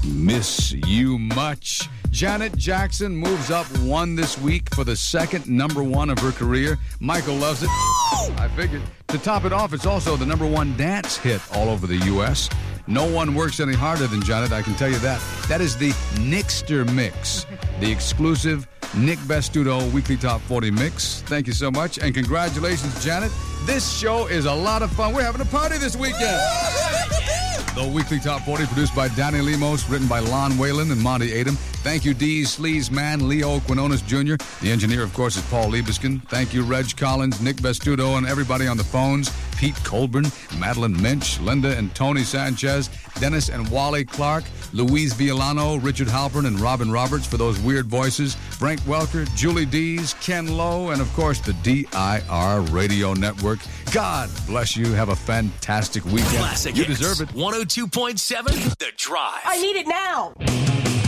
Miss you much. Janet Jackson moves up 1 this week for the second number 1 of her career. Michael loves it. I figured. To top it off, it's also the number 1 dance hit all over the U.S. No one works any harder than Janet, I can tell you that. That is the Nickster Mix, the exclusive Nick Bestudo Weekly Top 40 Mix. Thank you so much, and congratulations, Janet. This show is a lot of fun. We're having a party this weekend. The Weekly Top 40, produced by Danny Lemos, written by Lon Whalen and Monty Adam. Thank you, Dee Sleaze Man, Leo Quinones Jr. The engineer, of course, is Paul Liebeskin. Thank you, Reg Collins, Nick Bestudo, and everybody on the phones. Pete Colburn, Madeline Minch, Linda and Tony Sanchez, Dennis and Wally Clark, Louise Violano, Richard Halpern, and Robin Roberts for those weird voices. Frank Welker, Julie Dees, Ken Lowe, and, of course, the DIR Radio Network. God bless you. Have a fantastic weekend. Classic You hits. deserve it. 102.7 The Drive. I need it now.